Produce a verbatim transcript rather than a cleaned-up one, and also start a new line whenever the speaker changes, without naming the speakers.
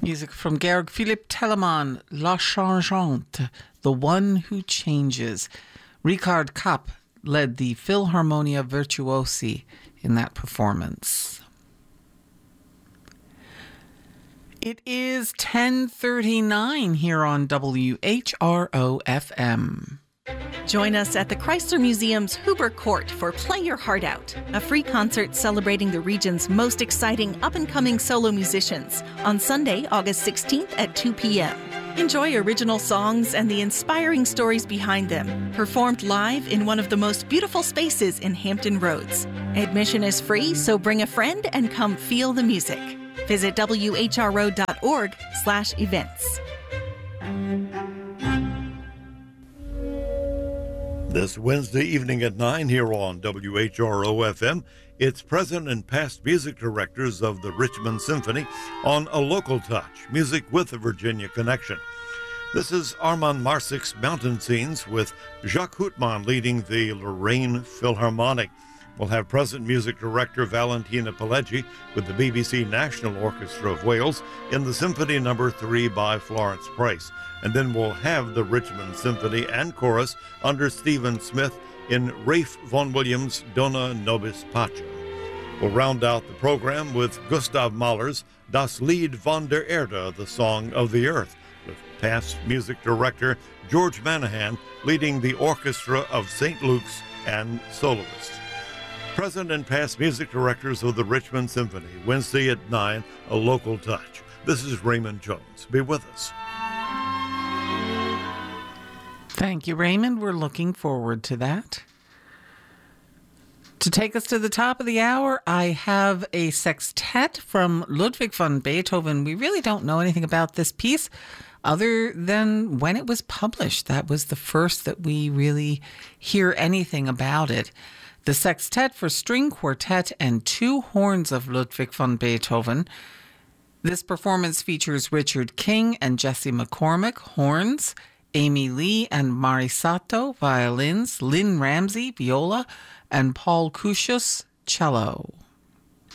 Music from Georg Philipp Telemann, La Changeante, The One Who Changes. Richard Kapp led the Philharmonia Virtuosi in that performance. It is ten thirty-nine here on W H R O F M.
Join us at the Chrysler Museum's Huber Court for Play Your Heart Out, a free concert celebrating the region's most exciting up-and-coming solo musicians on Sunday, August sixteenth at two p.m. Enjoy original songs and the inspiring stories behind them, performed live in one of the most beautiful spaces in Hampton Roads. Admission is free, so bring a friend and come feel the music. Visit W H R O dot org slash events.
This Wednesday evening at nine here on W H R O F M, it's present and past music directors of the Richmond Symphony on A Local Touch, music with a Virginia connection. This is Armand Marsik's Mountain Scenes with Jacques Houtman leading the Lorraine Philharmonic. We'll have present music director Valentina Pileggi with the B B C National Orchestra of Wales in the Symphony Number three by Florence Price. And then we'll have the Richmond Symphony and Chorus under Stephen Smith in Ralph Vaughan Williams' Dona Nobis Pacem. We'll round out the program with Gustav Mahler's Das Lied von der Erde, the Song of the Earth, with past music director George Manahan leading the orchestra of Saint Luke's and soloists. Present and past music directors of the Richmond Symphony, Wednesday at nine, A Local Touch. This is Raymond Jones. Be with us.
Thank you, Raymond. We're looking forward to that. To take us to the top of the hour, I have a sextet from Ludwig van Beethoven. We really don't know anything about this piece other than when it was published. That was the first that we really hear anything about it. The Sextet for String Quartet and Two Horns of Ludwig van Beethoven. This performance features Richard King and Jesse McCormick, horns, Amy Lee and Mari Sato, violins, Lynn Ramsey, viola, and Paul Kushus, cello.